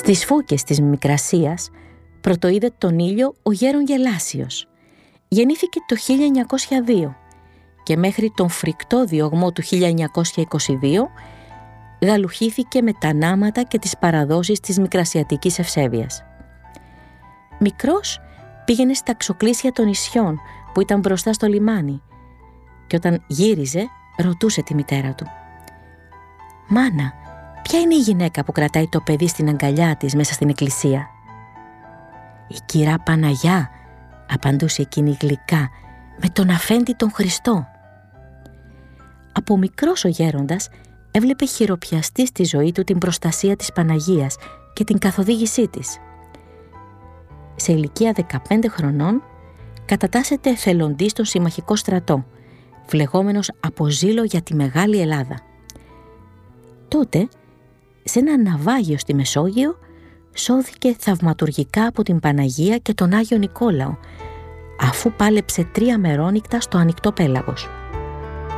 Στις φούκες της Μικρασίας πρωτοείδε τον ήλιο ο γέρον Γελάσιος. Γεννήθηκε το 1902 και μέχρι τον φρικτό διωγμό του 1922 γαλουχήθηκε με τα νάματα και τις παραδόσεις της μικρασιατικής ευσέβειας. Μικρός πήγαινε στα ξοκλήσια των νησιών που ήταν μπροστά στο λιμάνι και όταν γύριζε ρωτούσε τη μητέρα του: «Μάνα, ποια είναι η γυναίκα που κρατάει το παιδί στην αγκαλιά της μέσα στην εκκλησία?» «Η κυρά Παναγιά», απαντούσε εκείνη γλυκά, «με τον αφέντη τον Χριστό». Από μικρός ο γέροντας έβλεπε χειροπιαστή στη ζωή του την προστασία της Παναγίας και την καθοδήγησή της. Σε ηλικία 15 χρονών κατατάσσεται εθελοντής στον συμμαχικό στρατό, φλεγόμενος από ζήλο για τη Μεγάλη Ελλάδα. Τότε, σε ένα ναυάγιο στη Μεσόγειο, σώθηκε θαυματουργικά από την Παναγία και τον Άγιο Νικόλαο, αφού πάλεψε 3 μερόνυχτα στο ανοιχτό πέλαγος.